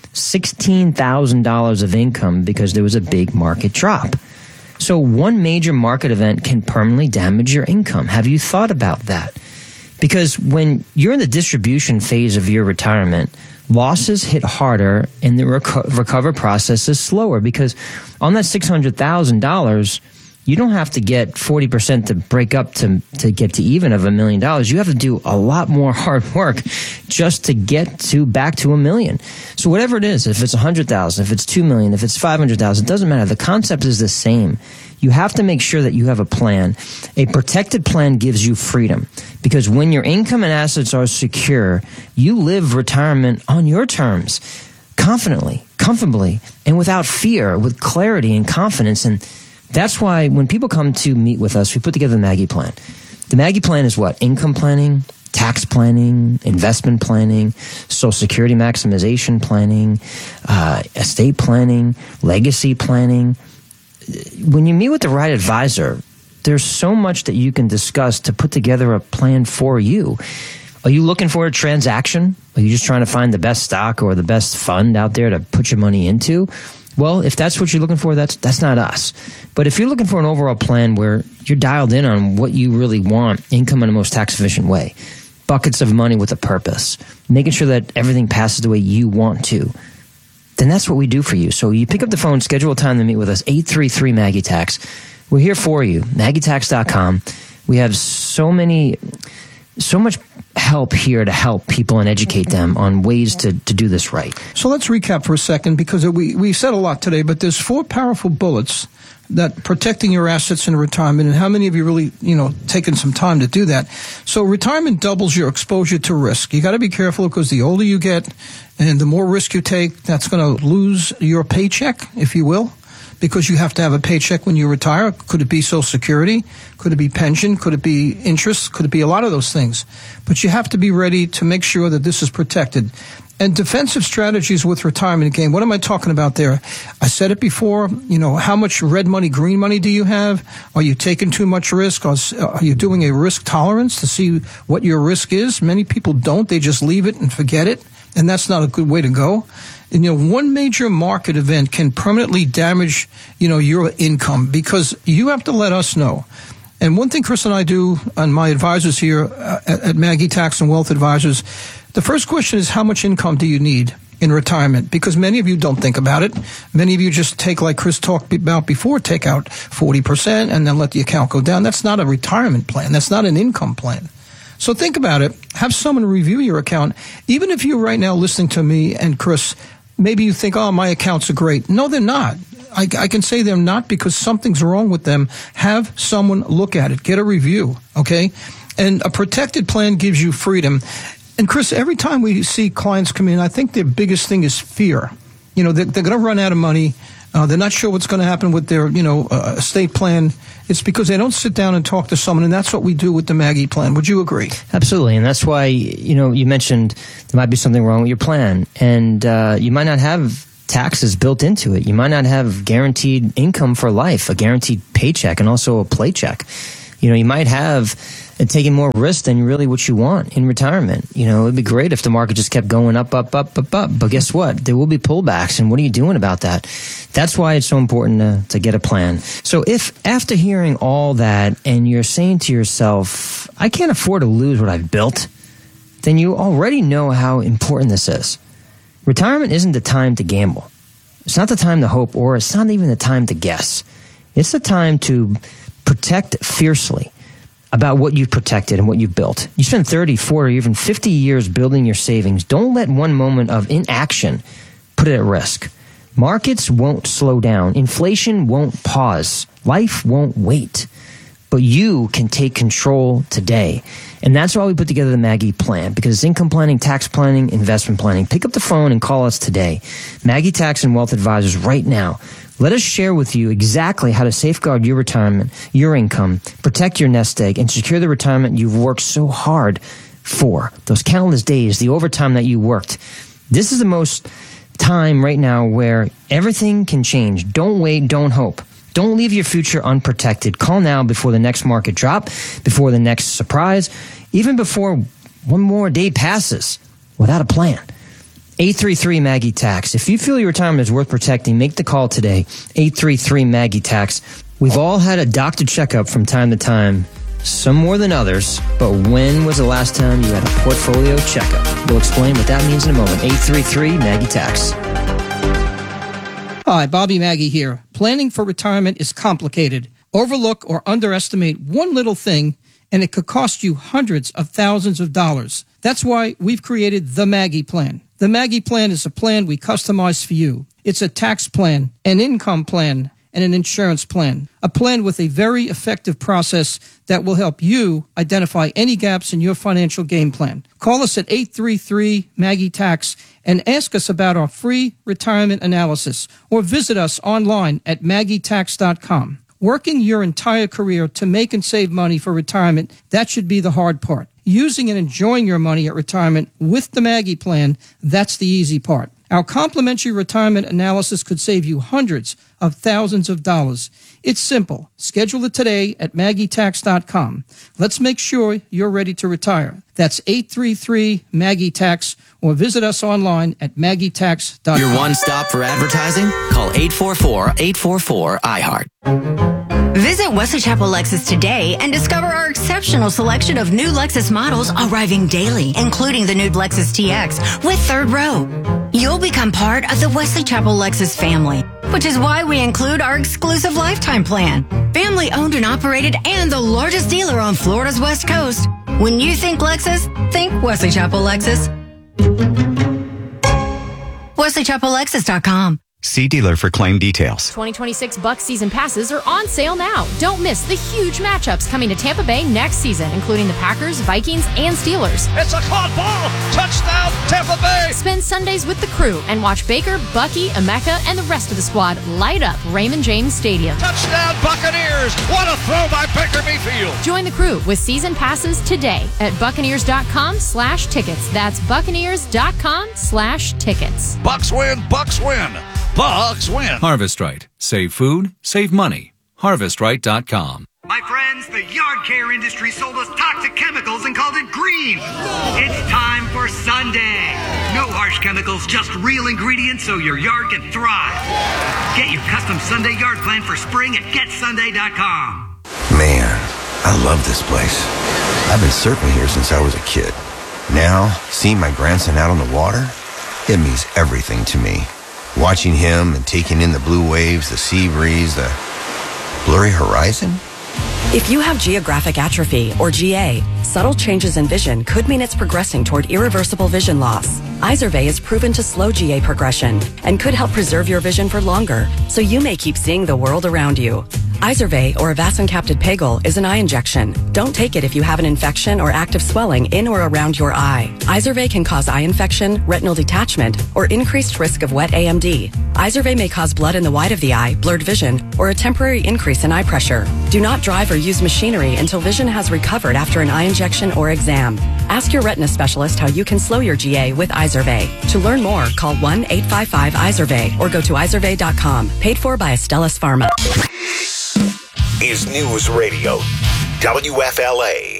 $16,000 of income because there was a big market drop. So one major market event can permanently damage your income. Have you thought about that? Because when you're in the distribution phase of your retirement, losses hit harder and the recover process is slower, because on that $600,000, you don't have to get 40% to break up to get to even of $1 million. You have to do a lot more hard work just to get back to $1 million. So whatever it is, if it's $100,000, if it's $2 million, if it's $500,000, it doesn't matter. The concept is the same. You have to make sure that you have a plan. A protected plan gives you freedom, because when your income and assets are secure, you live retirement on your terms, confidently, comfortably, and without fear, with clarity and confidence. And that's why when people come to meet with us, we put together the Maggie Plan. The Maggie Plan is what? Income planning, tax planning, investment planning, Social Security maximization planning, estate planning, legacy planning. When you meet with the right advisor, there's so much that you can discuss to put together a plan for you. Are you looking for a transaction? Are you just trying to find the best stock or the best fund out there to put your money into? Well, if that's what you're looking for, that's not us. But if you're looking for an overall plan where you're dialed in on what you really want, income in the most tax-efficient way, buckets of money with a purpose, making sure that everything passes the way you want to, then that's what we do for you. So you pick up the phone, schedule a time to meet with us, 833-MAGGIE-TAX. We're here for you, MaggieTax.com. We have so much help here to help people and educate them on ways to do this right. So let's recap for a second, because we said a lot today, but there's 4 powerful bullets that protecting your assets in retirement. And how many of you really, taken some time to do that? So retirement doubles your exposure to risk. You got to be careful, because the older you get and the more risk you take, that's going to lose your paycheck, if you will, because you have to have a paycheck when you retire. Could it be Social Security? Could it be pension? Could it be interest? Could it be a lot of those things? But you have to be ready to make sure that this is protected. And defensive strategies with retirement game. What am I talking about there? I said it before. How much red money, green money do you have? Are you taking too much risk? Are you doing a risk tolerance to see what your risk is? Many people don't. They just leave it and forget it. And that's not a good way to go. And, one major market event can permanently damage, your income, because you have to let us know. And one thing Chris and I do, and my advisors here at Maggie Tax and Wealth Advisors, the first question is, how much income do you need in retirement? Because many of you don't think about it. Many of you just take, like Chris talked about before, take out 40% and then let the account go down. That's not a retirement plan. That's not an income plan. So think about it. Have someone review your account. Even if you're right now listening to me and Chris, maybe you think, oh, my accounts are great. No, they're not. I can say they're not, because something's wrong with them. Have someone look at it. Get a review, okay? And a protected plan gives you freedom. And Chris, every time we see clients come in, I think their biggest thing is fear. They're going to run out of money. They're not sure what's going to happen with their, estate plan. It's because they don't sit down and talk to someone, and that's what we do with the Maggie plan. Would you agree? Absolutely, and that's why, you mentioned there might be something wrong with your plan, and you might not have taxes built into it. You might not have guaranteed income for life, a guaranteed paycheck, and also a play check. You might have taken more risk than really what you want in retirement. It'd be great if the market just kept going up. But guess what? There will be pullbacks, and what are you doing about that? That's why it's so important to get a plan. So if after hearing all that and you're saying to yourself, I can't afford to lose what I've built, then you already know how important this is. Retirement isn't the time to gamble. It's not the time to hope, or it's not even the time to guess. It's the time to protect fiercely about what you've protected and what you've built. You spend 30, 40, even 50 years building your savings. Don't let one moment of inaction put it at risk. Markets won't slow down. Inflation won't pause. Life won't wait. But you can take control today. And that's why we put together the Maggie plan, because it's income planning, tax planning, investment planning. Pick up the phone and call us today. Maggie Tax and Wealth Advisors right now. Let us share with you exactly how to safeguard your retirement, your income, protect your nest egg, and secure the retirement you've worked so hard for. Those countless days, the overtime that you worked. This is the most time right now where everything can change. Don't wait, don't hope. Don't leave your future unprotected. Call now before the next market drop, before the next surprise, even before one more day passes without a plan. 833-MAGGIE-TAX. If you feel your retirement is worth protecting, make the call today. 833-MAGGIE-TAX. We've all had a doctor checkup from time to time, some more than others, but when was the last time you had a portfolio checkup? We'll explain what that means in a moment. 833-MAGGIE-TAX. Hi, Bobby Maggie here. Planning for retirement is complicated. Overlook or underestimate one little thing, and it could cost you hundreds of thousands of dollars. That's why we've created the Maggie Plan. The Maggie Plan is a plan we customize for you. It's a tax plan, an income plan, and an insurance plan. A plan with a very effective process that will help you identify any gaps in your financial game plan. Call us at 833-MAGGIE-TAX and ask us about our free retirement analysis, or visit us online at MaggieTax.com. Working your entire career to make and save money for retirement, that should be the hard part. Using and enjoying your money at retirement with the Maggie Plan, that's the easy part. Our complimentary retirement analysis could save you hundreds of thousands of dollars. It's simple. Schedule it today at MaggieTax.com. Let's make sure you're ready to retire. That's 833-MAGGIE-TAX, or visit us online at MaggieTax.com. Your one stop for advertising? Call 844-844-iHeart. Visit Wesley Chapel Lexus today and discover our exceptional selection of new Lexus models arriving daily, including the new Lexus TX with third row. You'll become part of the Wesley Chapel Lexus family, which is why we include our exclusive lifetime plan. Family owned and operated and the largest dealer on Florida's West Coast. When you think Lexus, think Wesley Chapel Lexus. WesleyChapelLexus.com. See dealer for claim details. 2026 Bucs season passes are on sale now. Don't miss the huge matchups coming to Tampa Bay next season, including the Packers, Vikings, and Steelers. It's a caught ball! Touchdown, Tampa Bay! Spend Sundays with the crew and watch Baker, Bucky, Emeka, and the rest of the squad light up Raymond James Stadium. Touchdown, Buccaneers! What a throw by Baker Mayfield! Join the crew with season passes today at Buccaneers.com/tickets. That's Buccaneers.com/tickets. Bucks win, Bucks win! Bucks win. Harvest Right. Save food, save money. HarvestRight.com. My friends, the yard care industry sold us toxic chemicals and called it green. It's time for Sunday. No harsh chemicals, just real ingredients so your yard can thrive. Get your custom Sunday yard plan for spring at GetSunday.com. Man, I love this place. I've been surfing here since I was a kid. Now, seeing my grandson out on the water, it means everything to me. Watching him and taking in the blue waves, the sea breeze, the blurry horizon. If you have geographic atrophy, or GA, subtle changes in vision could mean it's progressing toward irreversible vision loss. Izervay is proven to slow GA progression and could help preserve your vision for longer, so you may keep seeing the world around you. Izervay, or avacincaptad pegol, is an eye injection. Don't take it if you have an infection or active swelling in or around your eye. Izervay can cause eye infection, retinal detachment, or increased risk of wet AMD. Izervay may cause blood in the white of the eye, blurred vision, or a temporary increase in eye pressure. Do not drive or use machinery until vision has recovered after an eye injection or exam. Ask your retina specialist how you can slow your GA with Izervay. To learn more, call 1-855-IZERVAY or go to izervay.com. Paid for by Astellas Pharma. Is News Radio WFLA.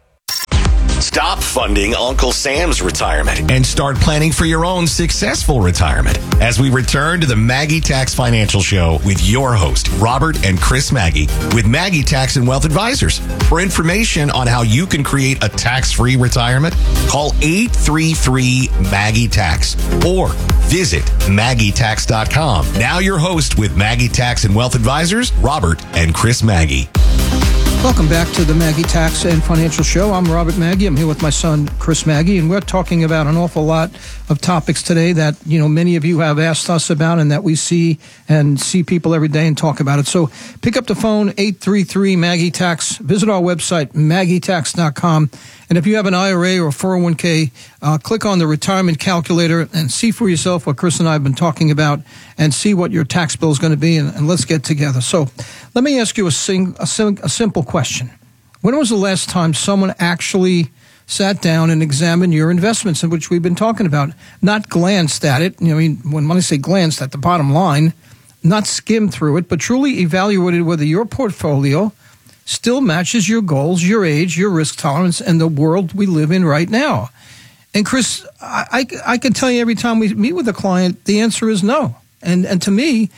Stop funding Uncle Sam's retirement and start planning for your own successful retirement as we return to the Maggie Tax Financial Show with your host, Robert and Chris Maggie, with Maggie Tax and Wealth Advisors. For information on how you can create a tax-free retirement, call 833-MAGGIE-TAX or visit MaggieTax.com. Now your host with Maggie Tax and Wealth Advisors, Robert and Chris Maggie. Welcome back to the Maggie Tax and Financial Show. I'm Robert Maggie. I'm here with my son, Chris Maggie, and we're talking about an awful lot of topics today that, many of you have asked us about and that we see people every day and talk about it. So pick up the phone, 833-MAGGIE-TAX. Visit our website, MaggieTax.com. And if you have an IRA or a 401k, click on the retirement calculator and see for yourself what Chris and I have been talking about and see what your tax bill is going to be, and let's get together. So let me ask you a simple question. When was the last time someone actually sat down and examined your investments, in which we've been talking about? Not glanced at it. When I say glanced at the bottom line, not skimmed through it, but truly evaluated whether your portfolio still matches your goals, your age, your risk tolerance, and the world we live in right now. And Chris, I can tell you every time we meet with a client, the answer is no. And to me,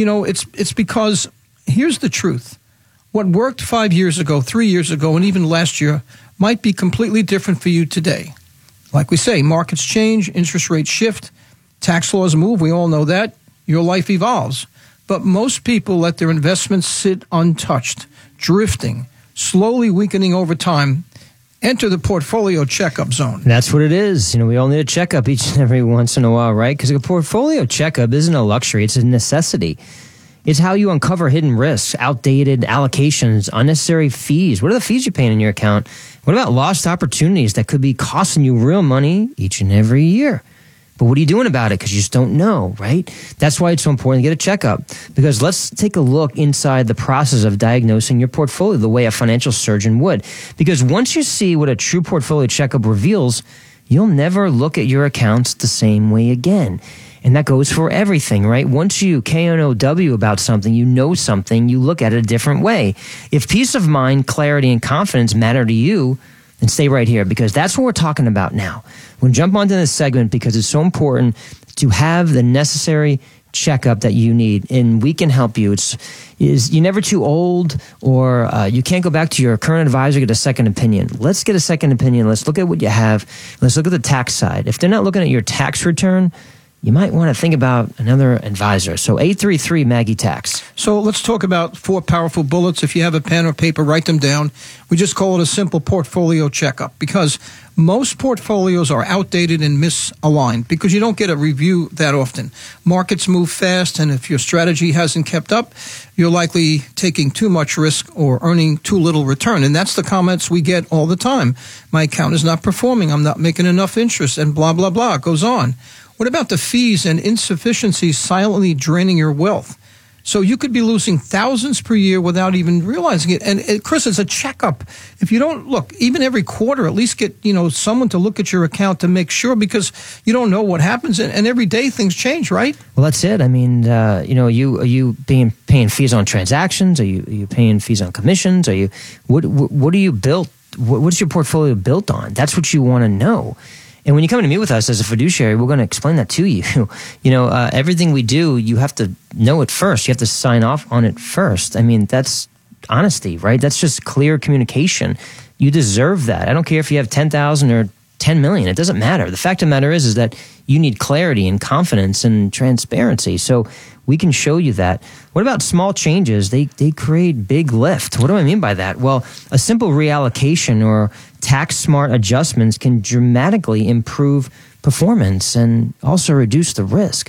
it's because here's the truth. What worked 5 years ago, 3 years ago, and even last year might be completely different for you today. Like we say, markets change, interest rates shift, tax laws move. We all know that. Your life evolves. But most people let their investments sit untouched, drifting, slowly weakening over time. Enter the portfolio checkup zone. That's what it is. We all need a checkup each and every once in a while, right? Because a portfolio checkup isn't a luxury. It's a necessity. It's how you uncover hidden risks, outdated allocations, unnecessary fees. What are the fees you're paying in your account? What about lost opportunities that could be costing you real money each and every year? But what are you doing about it? Because you just don't know, right? That's why it's so important to get a checkup. Because let's take a look inside the process of diagnosing your portfolio the way a financial surgeon would. Because once you see what a true portfolio checkup reveals, you'll never look at your accounts the same way again. And that goes for everything, right? Once you KNOW about something, you know something, you look at it a different way. If peace of mind, clarity, and confidence matter to you, then stay right here, because that's what we're talking about now. We'll jump onto this segment because it's so important to have the necessary checkup that you need, and we can help you. You're never too old, or you can't go back to your current advisor, get a second opinion. Let's get a second opinion. Let's look at what you have. Let's look at the tax side. If they're not looking at your tax return, you might want to think about another advisor. So 833-MAGGIE-TAX. So let's talk about 4 powerful bullets. If you have a pen or paper, write them down. We just call it a simple portfolio checkup, because most portfolios are outdated and misaligned because you don't get a review that often. Markets move fast, and if your strategy hasn't kept up, you're likely taking too much risk or earning too little return. And that's the comments we get all the time. My account is not performing. I'm not making enough interest, and blah, blah, blah. It goes on. What about the fees and insufficiencies silently draining your wealth? So you could be losing thousands per year without even realizing it. And Chris, it's a checkup. If you don't look, even every quarter, at least get someone to look at your account to make sure, because you don't know what happens, and every day things change, right? Well, that's it. I mean, are you paying fees on transactions? Are you paying fees on commissions? What are you built? What's your portfolio built on? That's what you want to know. And when you come to meet with us as a fiduciary, we're going to explain that to you. Everything we do, you have to know it first. You have to sign off on it first. I mean, that's honesty, right? That's just clear communication. You deserve that. I don't care if you have 10,000 or 10 million. It doesn't matter. The fact of the matter is that you need clarity and confidence and transparency. So we can show you that. What about small changes? They create big lift. What do I mean by that? Well, a simple reallocation or tax-smart adjustments can dramatically improve performance and also reduce the risk.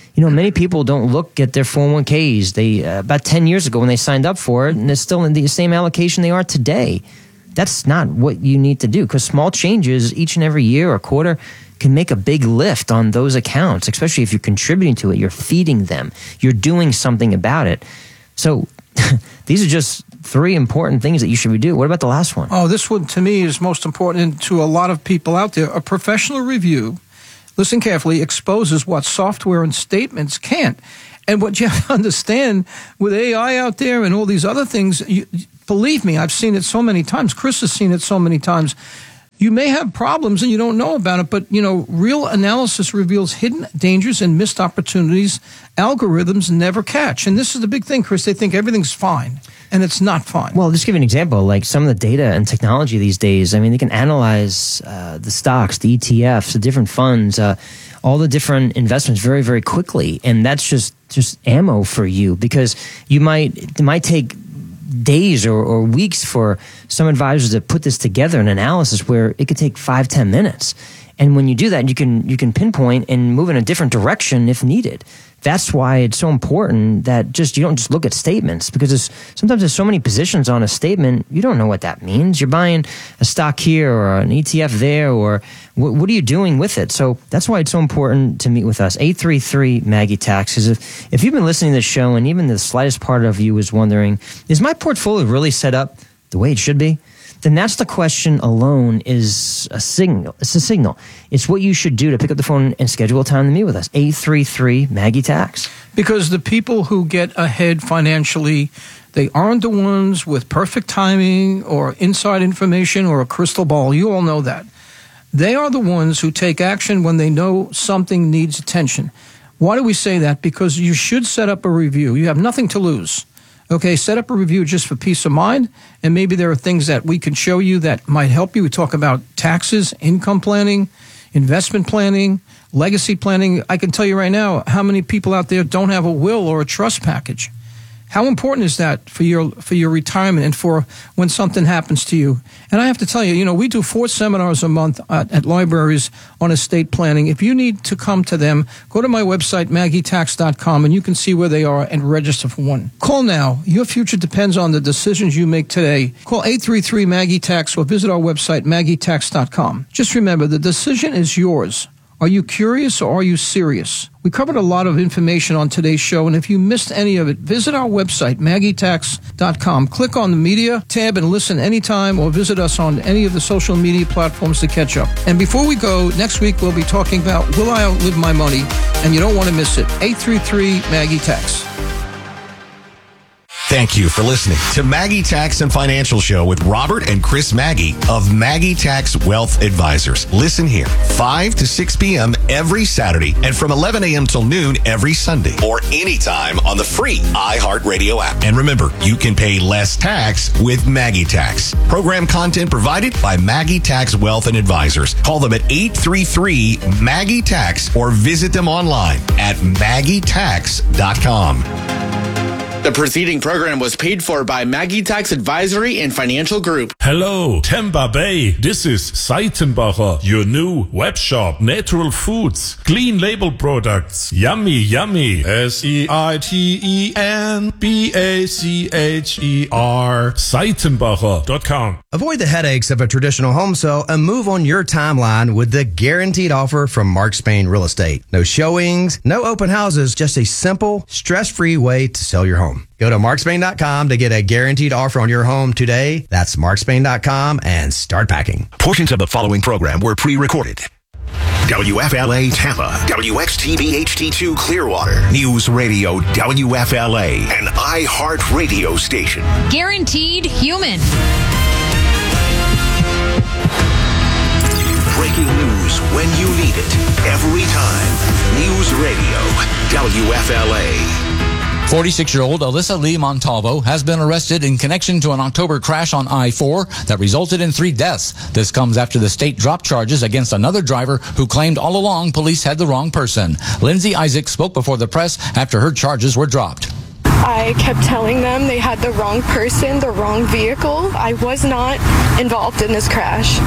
Many people don't look at their 401ks. They about 10 years ago when they signed up for it, and they're still in the same allocation they are today. That's not what you need to do, because small changes each and every year or quarter can make a big lift on those accounts, especially if you're contributing to it, you're feeding them, you're doing something about it. So these are just 3 important things that you should do. What about the last one? Oh, this one to me is most important, and to a lot of people out there. A professional review, listen carefully, exposes what software and statements can't. And what you have to understand with AI out there and all these other things, believe me, I've seen it so many times. Chris has seen it so many times. You may have problems and you don't know about it, but, real analysis reveals hidden dangers and missed opportunities algorithms never catch. And this is the big thing, Chris. They think everything's fine, and it's not fine. Well, just give you an example, like some of the data and technology these days. I mean, they can analyze the stocks, the ETFs, the different funds, all the different investments very, very quickly. And that's just ammo for you, because it might take days or weeks for some advisors to put this together, an analysis where it could take 5-10 minutes. And when you do that, you can pinpoint and move in a different direction if needed. That's why it's so important that you don't just look at statements, because sometimes there's so many positions on a statement, you don't know what that means. You're buying a stock here or an ETF there, or what are you doing with it? So that's why it's so important to meet with us. 833-MAGGIE-TAX. Because if you've been listening to this show and even the slightest part of you is wondering, is my portfolio really set up the way it should be? Then that's the question alone is a signal. It's a signal. It's what you should do to pick up the phone and schedule a time to meet with us. 833-MAGGIE-TAX. Because the people who get ahead financially, they aren't the ones with perfect timing or inside information or a crystal ball. You all know that. They are the ones who take action when they know something needs attention. Why do we say that? Because you should set up a review. You have nothing to lose. Okay, set up a review just for peace of mind, and maybe there are things that we can show you that might help you. We talk about taxes, income planning, investment planning, legacy planning. I can tell you right now how many people out there don't have a will or a trust package. How important is that for your retirement and for when something happens to you? And I have to tell you, we do 4 seminars a month at libraries on estate planning. If you need to come to them, go to my website, MaggieTax.com, and you can see where they are and register for one. Call now. Your future depends on the decisions you make today. Call 833-MAGGIE-TAX or visit our website, MaggieTax.com. Just remember, the decision is yours. Are you curious or are you serious? We covered a lot of information on today's show, and if you missed any of it, visit our website, MaggieTax.com. Click on the media tab and listen anytime, or visit us on any of the social media platforms to catch up. And before we go, next week we'll be talking about Will I Outlive My Money? And you don't want to miss it. 833-MAGGIE-TAX. Thank you for listening to Maggie Tax and Financial Show with Robert and Chris Maggie of Maggie Tax Wealth Advisors. Listen here, 5 to 6 p.m. every Saturday and from 11 a.m. till noon every Sunday, or anytime on the free iHeartRadio app. And remember, you can pay less tax with Maggie Tax. Program content provided by Maggie Tax Wealth and Advisors. Call them at 833-MAGGIE-TAX or visit them online at MaggieTax.com. The preceding program was paid for by Maggie Tax Advisory and Financial Group. Hello, Tampa Bay. This is Seitenbacher, your new web shop. Natural foods, clean label products. Yummy, yummy. SEITENBACHER. Seitenbacher.com. Avoid the headaches of a traditional home sale and move on your timeline with the guaranteed offer from Mark Spain Real Estate. No showings, no open houses, just a simple, stress-free way to sell your home. Go to markspain.com to get a guaranteed offer on your home today. That's markspain.com and start packing. Portions of the following program were pre-recorded. WFLA Tampa, WXTV HD2 Clearwater, News Radio WFLA, an iHeart radio station. Guaranteed human. Breaking news when you need it, every time. News Radio WFLA. 46-year-old Alyssa Lee Montalvo has been arrested in connection to an October crash on I-4 that resulted in 3 deaths. This comes after the state dropped charges against another driver who claimed all along police had the wrong person. Lindsay Isaac spoke before the press after her charges were dropped. I kept telling them they had the wrong person, the wrong vehicle. I was not involved in this crash.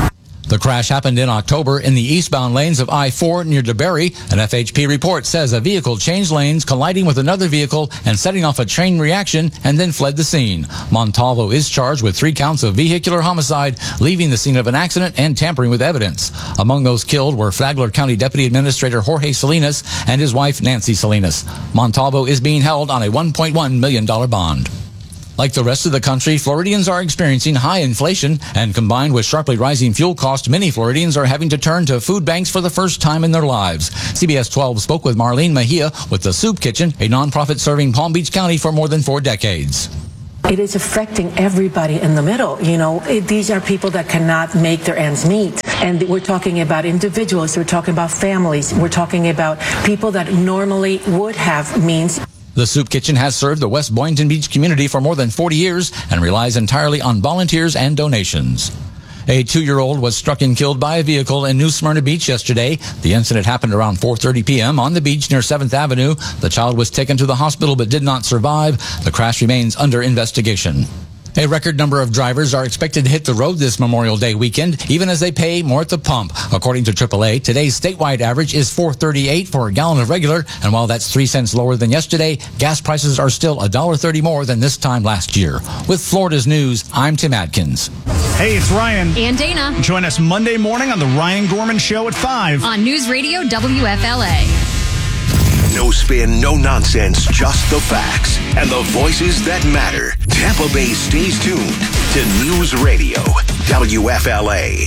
The crash happened in October in the eastbound lanes of I-4 near DeBerry. An FHP report says a vehicle changed lanes, colliding with another vehicle and setting off a chain reaction, and then fled the scene. Montalvo is charged with 3 counts of vehicular homicide, leaving the scene of an accident and tampering with evidence. Among those killed were Flagler County Deputy Administrator Jorge Salinas and his wife Nancy Salinas. Montalvo is being held on a $1.1 million bond. Like the rest of the country, Floridians are experiencing high inflation, and combined with sharply rising fuel costs, many Floridians are having to turn to food banks for the first time in their lives. CBS 12 spoke with Marlene Mejia with the Soup Kitchen, a nonprofit serving Palm Beach County for more than 4 decades. It is affecting everybody in the middle. These are people that cannot make their ends meet. And we're talking about individuals. We're talking about families. We're talking about people that normally would have means. The Soup Kitchen has served the West Boynton Beach community for more than 40 years and relies entirely on volunteers and donations. A 2-year-old was struck and killed by a vehicle in New Smyrna Beach yesterday. The incident happened around 4:30 p.m. on the beach near 7th Avenue. The child was taken to the hospital but did not survive. The crash remains under investigation. A record number of drivers are expected to hit the road this Memorial Day weekend, even as they pay more at the pump. According to AAA, today's statewide average is $4.38 for a gallon of regular, and while that's 3 cents lower than yesterday, gas prices are still $1.30 more than this time last year. With Florida's News, I'm Tim Adkins. Hey, it's Ryan. And Dana. Join us Monday morning on the Ryan Gorman Show at 5. On News Radio WFLA. No spin, no nonsense, just the facts and the voices that matter. Tampa Bay stays tuned to News Radio WFLA.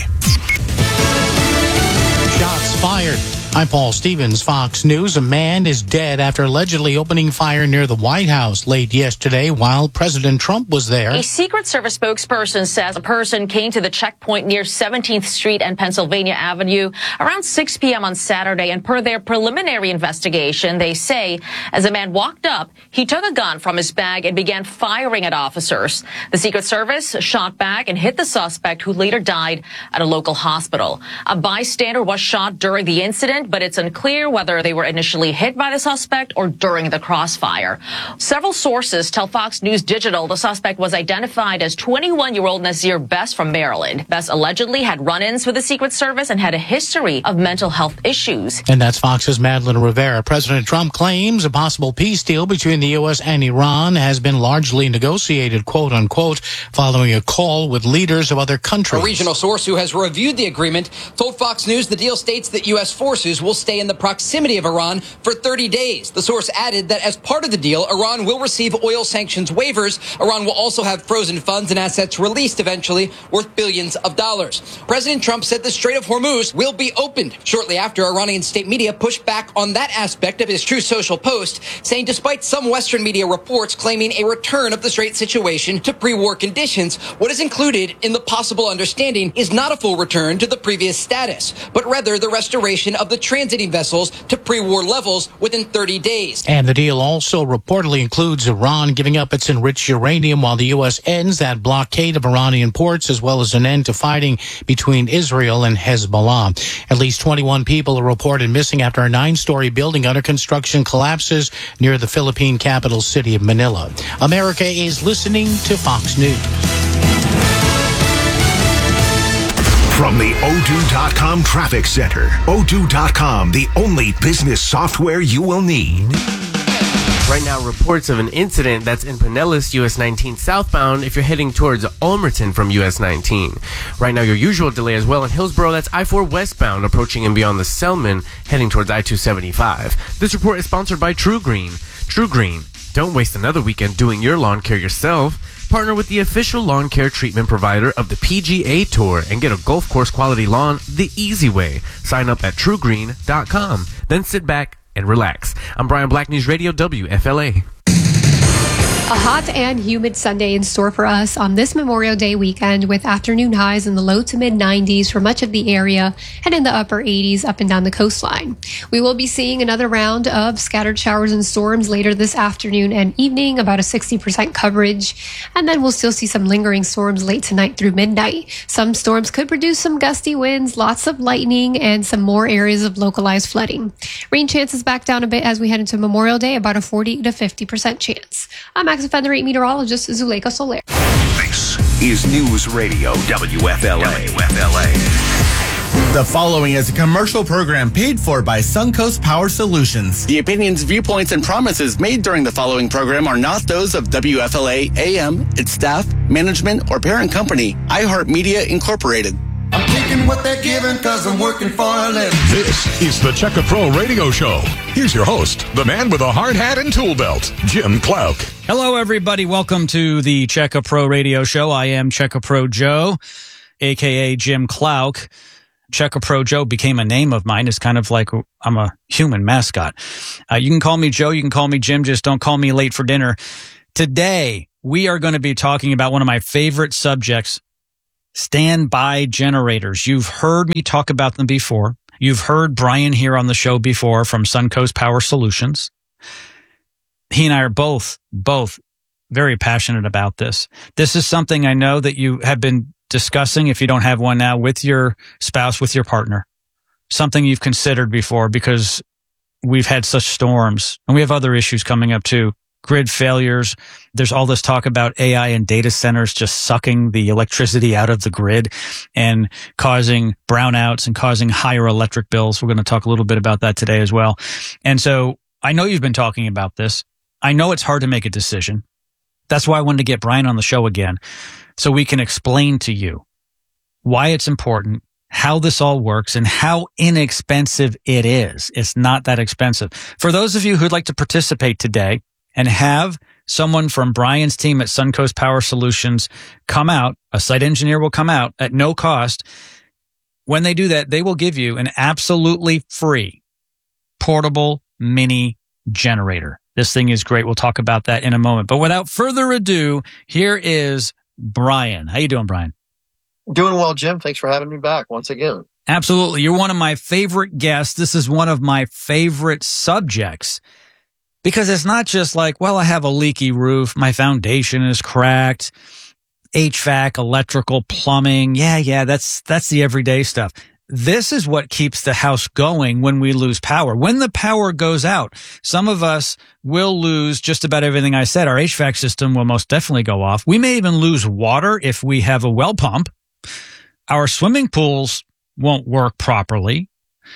Shots fired. I'm Paul Stevens, Fox News. A man is dead after allegedly opening fire near the White House late yesterday while President Trump was there. A Secret Service spokesperson says a person came to the checkpoint near 17th Street and Pennsylvania Avenue around 6 p.m. on Saturday, and per their preliminary investigation, they say as a man walked up, he took a gun from his bag and began firing at officers. The Secret Service shot back and hit the suspect, who later died at a local hospital. A bystander was shot during the incident, but it's unclear whether they were initially hit by the suspect or during the crossfire. Several sources tell Fox News Digital the suspect was identified as 21-year-old Nazir Best from Maryland. Best allegedly had run-ins with the Secret Service and had a history of mental health issues. And that's Fox's Madeline Rivera. President Trump claims a possible peace deal between the U.S. and Iran has been largely negotiated, quote unquote, following a call with leaders of other countries. A regional source who has reviewed the agreement told Fox News the deal states that U.S. forces will stay in the proximity of Iran for 30 days. The source added that as part of the deal, Iran will receive oil sanctions waivers. Iran will also have frozen funds and assets released eventually worth billions of dollars. President Trump said the Strait of Hormuz will be opened shortly after Iranian state media pushed back on that aspect of his Truth Social post, saying despite some Western media reports claiming a return of the Strait situation to pre-war conditions, what is included in the possible understanding is not a full return to the previous status, but rather the restoration of the transiting vessels to pre-war levels within 30 days. And the deal also reportedly includes Iran giving up its enriched uranium while the U.S. ends that blockade of Iranian ports, as well as an end to fighting between Israel and Hezbollah. At least 21 people are reported missing after a 9-story building under construction collapses near the Philippine capital city of Manila. America is listening to Fox News. From the O2.com Traffic Center. O2.com, the only business software you will need. Right now, reports of an incident that's in Pinellas, US 19 southbound if you're heading towards Ulmerton from US 19. Right now, your usual delay as well in Hillsborough, that's I-4 westbound approaching and beyond the Selman, heading towards I-275. This report is sponsored by True Green. True Green, don't waste another weekend doing your lawn care yourself. Partner with the official lawn care treatment provider of the PGA Tour and get a golf course quality lawn the easy way. Sign up at truegreen.com. Then sit back and relax. I'm Brian Black, News Radio WFLA. A hot and humid Sunday in store for us on this Memorial Day weekend, with afternoon highs in the low to mid 90s for much of the area and in the upper 80s up and down the coastline. We will be seeing another round of scattered showers and storms later this afternoon and evening, about a 60% coverage. And then we'll still see some lingering storms late tonight through midnight. Some storms could produce some gusty winds, lots of lightning, and some more areas of localized flooding. Rain chances back down a bit as we head into Memorial Day, about a 40 to 50% chance. I'm Max Offender 8 meteorologist Zuleika Soler. This is News Radio WFLA. The following is a commercial program paid for by Suncoast Power Solutions. The opinions, viewpoints, and promises made during the following program are not those of WFLA AM, its staff, management, or parent company, iHeartMedia Incorporated. I'm taking what they're giving because I'm working for a living. This is the Checka Pro Radio Show. Here's your host, the man with a hard hat and tool belt, Jim Clouk. Hello, everybody. Welcome to the Checka Pro Radio Show. I am Checka Pro Joe, a.k.a. Jim Clouk. Checka Pro Joe became a name of mine. It's kind of like I'm a human mascot. You can call me Joe. You can call me Jim. Just don't call me late for dinner. Today, we are going to be talking about one of my favorite subjects, standby generators. You've heard me talk about them before. You've heard Brian here on the show before from Suncoast Power Solutions. He and I are both very passionate about this. This is something I know that you have been discussing, if you don't have one now, with your spouse, with your partner. Something you've considered before because we've had such storms and we have other issues coming up too. Grid failures. There's all this talk about AI and data centers just sucking the electricity out of the grid and causing brownouts and causing higher electric bills. We're going to talk a little bit about that today as well. And so I know you've been talking about this. I know it's hard to make a decision. That's why I wanted to get Brian on the show again, so we can explain to you why it's important, how this all works, and how inexpensive it is. It's not that expensive. For those of you who'd like to participate today and have someone from Brian's team at Suncoast Power Solutions come out, a site engineer will come out at no cost. When they do that, they will give you an absolutely free portable mini generator. This thing is great. We'll talk about that in a moment. But without further ado, here is Brian. How you doing, Brian? Doing well, Jim. Thanks for having me back once again. Absolutely. You're one of my favorite guests. This is one of my favorite subjects because it's not just like, well, I have a leaky roof. My foundation is cracked. HVAC, electrical, plumbing. Yeah. That's the everyday stuff. This is what keeps the house going when we lose power. When the power goes out, some of us will lose just about everything I said. Our HVAC system will most definitely go off. We may even lose water if we have a well pump. Our swimming pools won't work properly.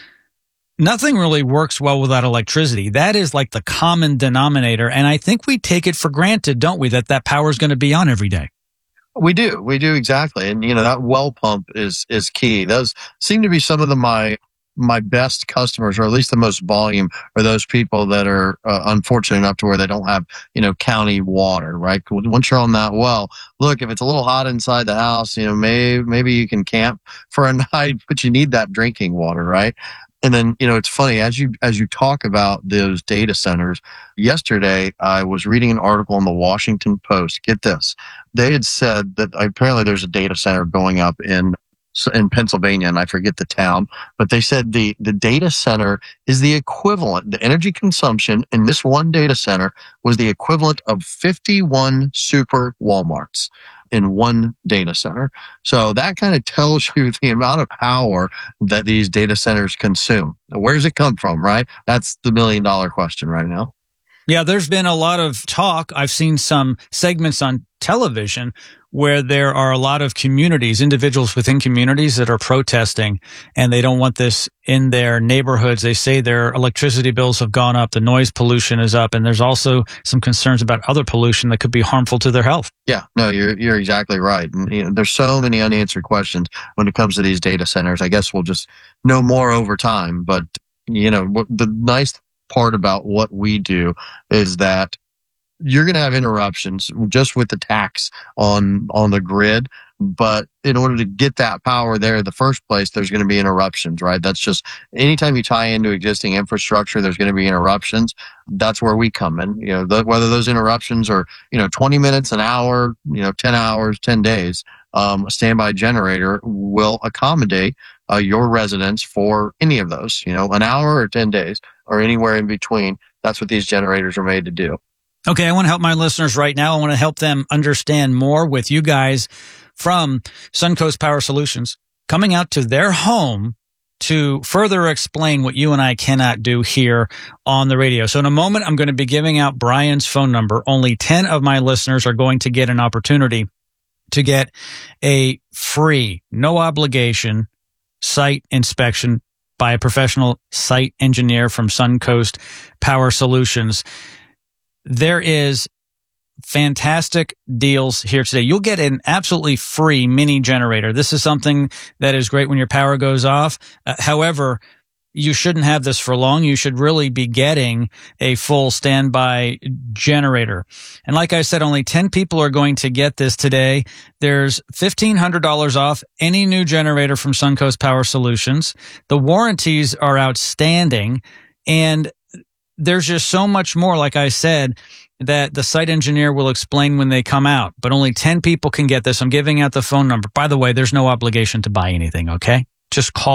Nothing really works well without electricity. That is like the common denominator. And I think we take it for granted, don't we, that power is going to be on every day. We do exactly. And that well pump is key. Those seem to be some of my best customers, or at least the most volume, are those people that are unfortunate enough to where they don't have, county water, right? Once you're on that well, look, if it's a little hot inside the house, maybe you can camp for a night, but you need that drinking water, right? And then, it's funny, as you talk about those data centers, yesterday I was reading an article in the Washington Post. Get this. They had said that apparently there's a data center going up in Pennsylvania, and I forget the town, but they said the data center is the equivalent, the energy consumption in this one data center was the equivalent of 51 super Walmarts in one data center. So that kind of tells you the amount of power that these data centers consume. Where does it come from, right? That's the $1 million question right now. Yeah, there's been a lot of talk. I've seen some segments on television where there are a lot of communities, individuals within communities that are protesting, and they don't want this in their neighborhoods. They say their electricity bills have gone up, the noise pollution is up, and there's also some concerns about other pollution that could be harmful to thetheir health. Yeah, no, you're exactly right. And, there's so many unanswered questions when it comes to these data centers. I guess we'll just know more over time. But, the nice part about what we do is that you're going to have interruptions just with the tax on the grid. But in order to get that power there in the first place, there's going to be interruptions, right? That's just anytime you tie into existing infrastructure, there's going to be interruptions. That's where we come in. Whether those interruptions are, 20 minutes, an hour, 10 hours, 10 days, a standby generator will accommodate your residents for any of those, an hour or 10 days or anywhere in between. That's what these generators are made to do. Okay, I want to help my listeners right now. I want to help them understand more with you guys from Suncoast Power Solutions coming out to their home to further explain what you and I cannot do here on the radio. So in a moment, I'm going to be giving out Brian's phone number. Only 10 of my listeners are going to get an opportunity to get a free, no obligation site inspection by a professional site engineer from Suncoast Power Solutions. There is fantastic deals here today. You'll get an absolutely free mini generator. This is something that is great when your power goes off. However, you shouldn't have this for long. You should really be getting a full standby generator. And like I said, only 10 people are going to get this today. There's $1,500 off any new generator from Suncoast Power Solutions. The warranties are outstanding. And there's just so much more, like I said, that the site engineer will explain when they come out. But only 10 people can get this. I'm giving out the phone number. By the way, there's no obligation to buy anything, okay? Just call.